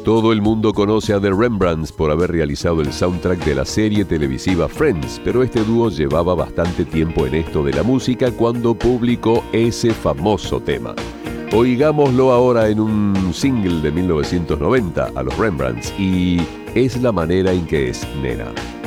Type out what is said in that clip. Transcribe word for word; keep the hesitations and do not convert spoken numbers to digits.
Todo el mundo conoce a The Rembrandts por haber realizado el soundtrack de la serie televisiva Friends, pero este dúo llevaba bastante tiempo en esto de la música cuando publicó ese famoso tema. Oigámoslo ahora en un single de mil novecientos noventa a los Rembrandts y Es la manera en que es, nena.